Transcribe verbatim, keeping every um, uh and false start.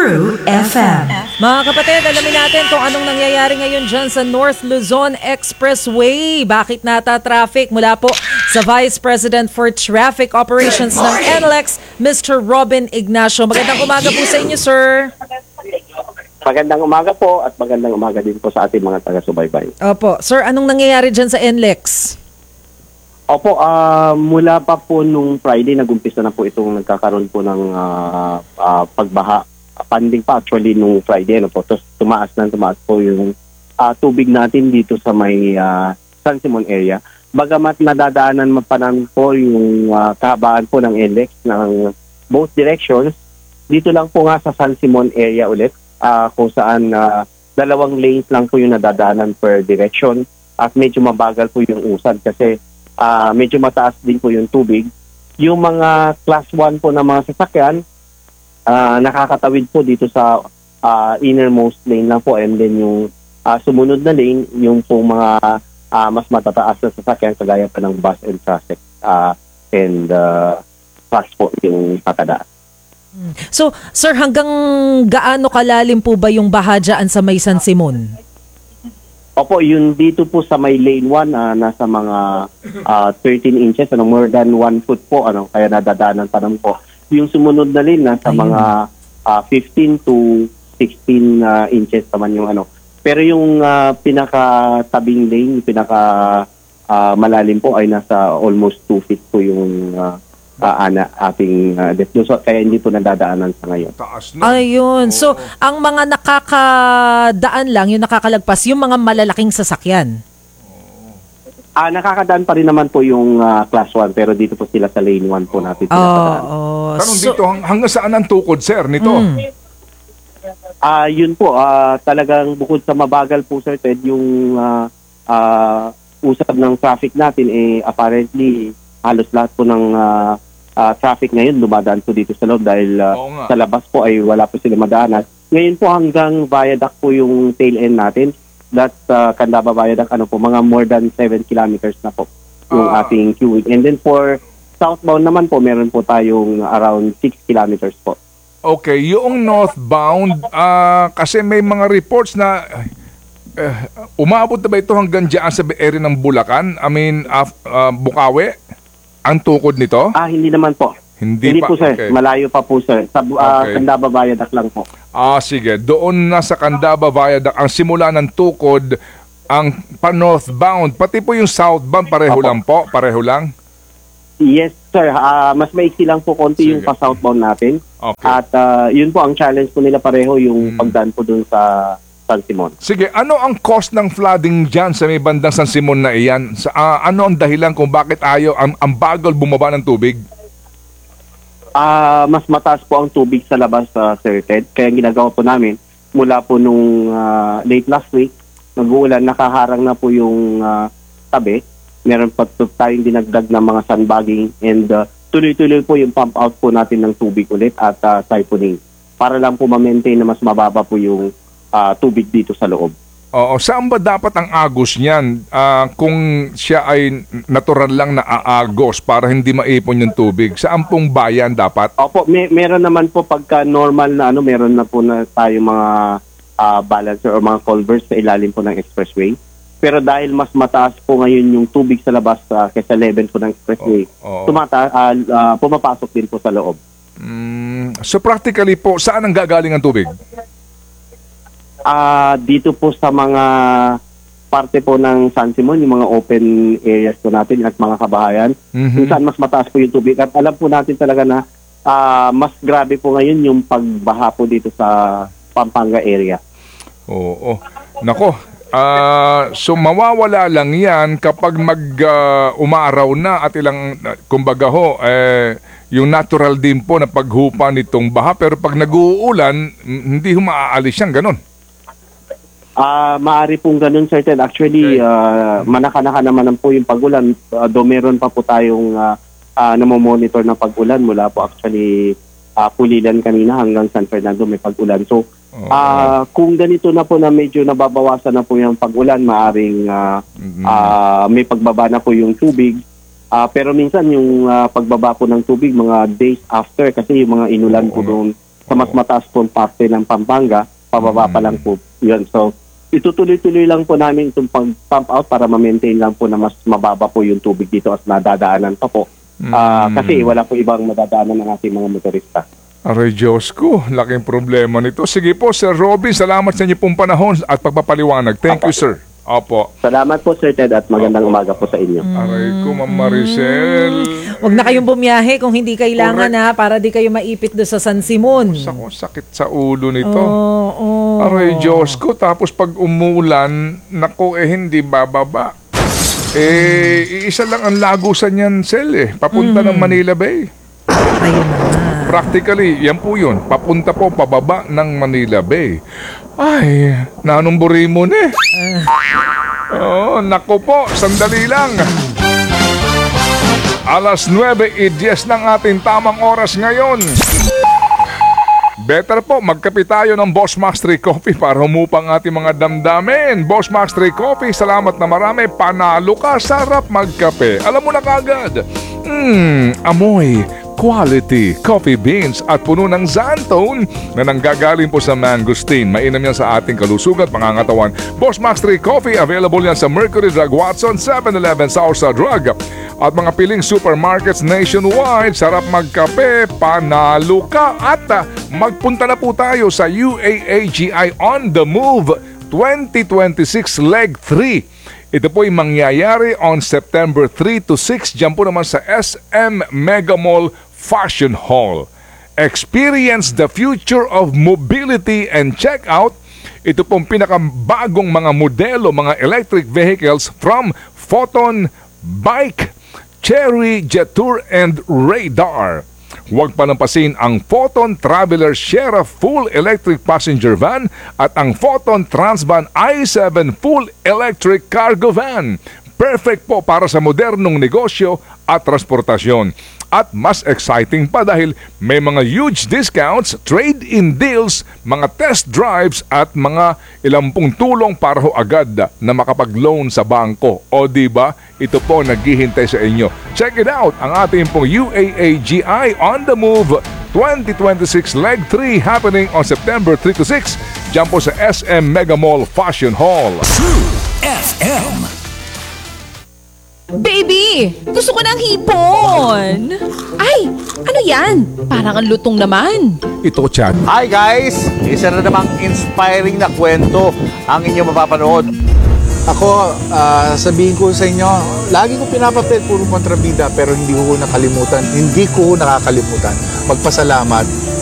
True F M. Mga kapatid, alamin natin kung anong nangyayari ngayon dyan sa North Luzon Expressway. Bakit nata-traffic? Mula po sa Vice President for Traffic Operations ng N L E X, Mister Robin Ignacio. Magandang umaga po sa inyo, sir. Magandang umaga po at magandang umaga din po sa ating mga taga-subaybay. Opo. Sir, anong nangyayari dyan sa N L E X? Opo, uh, mula pa po nung Friday, nag-umpisa na po itong nagkakaroon po ng uh, uh, pagbaha. Panding pa actually nung Friday. Ano po, tapos tumaas na tumaas po yung uh, tubig natin dito sa may uh, San Simon area. Bagamat nadadaanan pa namin po yung uh, kahabaan po ng N L E X ng both directions, dito lang po nga sa San Simon area ulit, uh, kung saan uh, dalawang lanes lang po yung nadadaanan per direction at medyo mabagal po yung usad kasi Uh, medyo mataas din po yung tubig. Yung mga class one po na mga sasakyan, uh, nakakatawid po dito sa uh, innermost lane lang po, and then yung uh, sumunod na lane, yung po mga uh, mas matataas na sasakyan kagaya pa ng bus and traffic uh, and uh, trucks po yung tatadaan. So, sir, hanggang gaano kalalim po ba yung baha dyan sa may San Simon? Opo, yun dito po sa may lane one, uh, nasa mga uh, thirteen inches, ano, more than one foot po, ano, kaya nadadaanan pa naman po. Yung sumunod na lane, nasa Ayun. mga uh, fifteen to sixteen uh, inches naman yung ano. Pero yung uh, pinaka-tabing lane, yung pinaka uh, malalim po ay nasa almost two feet po yung uh, uh, ana, ating uh, depth. So, kaya hindi po nadadaanan sa ngayon. Taas na. Ayun. So, ang mga nakakadaan lang, yung nakakalagpas, yung mga malalaking sasakyan. Ah, nakakadaan pa rin naman po yung uh, class one, pero dito po sila sa lane one po natin. Oh, oh. Tanong So, dito, hang- hanggang saan ang tukod, sir, nito? Mm. Ah, yun po, ah, talagang bukod sa mabagal po, sir Ted, yung uh, uh, usap ng traffic natin, eh, apparently, halos lahat po ng uh, uh, traffic ngayon dumadaan po dito sa loob dahil uh, sa labas po ay wala po sila madaanan. Ngayon po hanggang Viaduct po yung tail end natin. That's uh, Candaba Viaduct, ano po, mga more than seven kilometers na po yung Ah. ating queuing. And then for southbound naman po, meron po tayong around six kilometers po. Okay, yung northbound, ah, kasi may mga reports na eh, umabot na ba ito hanggang dyan sa area ng Bulacan? I mean, uh, uh, Bukawi? Ang tukod nito? Ah, hindi naman po. Hindi, Hindi pa. po, sir. Okay. Malayo pa po, sir. Sa uh, Okay. Candaba Viaduct lang po. Ah, sige. Doon na sa Candaba Viaduct, ang simula ng tukod, ang pa-northbound, pati po yung southbound, pareho Opo. lang po? Pareho lang? Yes, sir. Ah, mas maiksi lang po konti Sige. yung pa-southbound natin. Okay. At ah, yun po ang challenge po nila pareho, yung Hmm. pagdaan po dun sa San Simon. Sige, ano ang cost ng flooding dyan sa may bandang San Simon na iyan? Sa, ah, ano ang dahilan kung bakit ayaw, ang, ang bagal bumaba ng tubig? Ah, mas mataas po ang tubig sa labas, sa Sir Ted. Kaya ang ginagawa po namin, mula po nung ah, late last week, nag-uulan, nakaharang na po yung ah, tabi. Meron pa po tayong dinagdag na mga sandbagging, and ah, tuloy-tuloy po yung pump out po natin ng tubig ulit at uh, siphoning para lang po ma-maintain na mas mababa po yung uh, tubig dito sa loob. Oo, saan ba dapat ang agos niyan? Ah, kung siya ay natural lang na aagos para hindi maipon yung tubig, saan pong bayan dapat? Opo, may, meron naman po pagka normal na ano, meron na po na tayo mga uh, balancer o mga culverts sa ilalim po ng expressway. Pero dahil mas mataas po ngayon yung tubig sa labas uh, kaysa level po ng expressway, Oo. tumata, uh, uh, pumapasok din po sa loob. Mm, so practically po, saan ang gagaling ang tubig? Ah, dito po sa mga parte po ng San Simon, yung mga open areas po natin at mga kabahayan, Mhm. kung saan mas mataas po yung tubig. At alam po natin talaga na ah, mas grabe po ngayon yung pagbaha po dito sa Pampanga area. Oo. Nako, ah, so mawawala lang yan kapag mag ah, umaraw na at ilang, uh, kumbaga ho, eh, yung natural din po na paghupa nitong baha. Pero pag nag-uulan, m- hindi ho maaalis yan, ganon. Ah, maaari pong ganun, Sir Ted. Actually, Okay. ah, manaka-naka naman po yung pag-ulan. Uh, do meron pa po tayong uh, uh, namomonitor na pag-ulan mula po actually uh, Pulilan kanina hanggang San Fernando may pag-ulan. So, Oo. ah kung ganito na po na medyo nababawasan na po yung pag-ulan, maaring ah, Mhm. ah, may pagbaba na po yung tubig. Ah, pero minsan yung ah, pagbaba po ng tubig mga days after kasi yung mga inulan po Oo. doon sa mas mataas pong parte ng Pampanga, pababa pa lang po yun. So, itutuloy-tuloy lang po namin itong pag-pump out para ma-maintain lang po na mas mababa po yung tubig dito at nadadaanan pa po. Ah, kasi wala po ibang madadaanan ng ating mga motorista. Aray Diyos ko, laking problema nito. Sige po, Sir Robin, salamat sa inyo pong panahon at pagpapaliwanag. Thank you, sir. Opo. Salamat po, Sir Ted, at magandang umaga po sa inyo. Aray ko, Ma'am Maricel. Huwag na kayong bumiyahe kung hindi kailangan ha, para di kayo maipit do sa San Simon. Ako, sakit sa ulo nito. Oo, oo. Aray Diyos ko, tapos pag umulan, nako eh hindi bababa. Eh, iisa lang ang lagusan yan, Sel eh. Papunta ng Manila Bay. Ayun na. Practically, yan po yun. Papunta po pababa ng Manila Bay. Ay, nanumburi mo na eh. Oh, nako po, sandali lang. Alas nuwebe y diyes ng ating tamang oras ngayon. Better po, magkape tayo ng Boss Max three Coffee para humupang ating mga damdamin. Boss Max three Coffee, salamat na marami. Panalo ka, sarap magkape. Alam mo na kagad. Mmm, amoy quality coffee beans at puno ng xantone na nanggagaling po sa mangosteen. Mainam yan sa ating kalusugan at pangangatawan. Boss Max three Coffee, available yan sa Mercury Drug Watson, seven eleven Southside Drug at mga piling supermarkets nationwide. Sarap magkape, panalo ka at uh, magpunta na po tayo sa U A A G I On The Move twenty twenty-six Leg three. Ito po ay mangyayari on September three to six dyan po naman sa S M Mega Mall Fashion Hall. Experience the future of mobility and check out. Ito pong pinakabagong mga modelo, mga electric vehicles from Photon, Bike, Cherry, Jetour, and Radar. Huwag palampasin ang Photon Traveler Sheriff Full Electric Passenger Van at ang Photon Transvan i seven Full Electric Cargo Van. Perfect po para sa modernong negosyo at transportasyon. At mas exciting pa dahil may mga huge discounts, trade-in deals, mga test drives at mga ilampung tulong para ho agad na makapag-loan sa bangko. O diba, ito po naghihintay sa inyo. Check it out, ang ating pong U A A G I On The Move twenty twenty-six Leg three happening on September three to six dyan po sa S M Mega Mall Fashion Hall. True F M. Baby! Gusto ko ng hipon! Ay! Ano yan? Parang ang lutong naman. Ito, Chad. Hi guys! Isa na namang inspiring na kwento ang inyong mapapanood. Ako, ah, sabihin ko sa inyo, lagi ko pinapapel puro kontrabida pero hindi ko nakalimutan, hindi ko nakakalimutan magpasalamat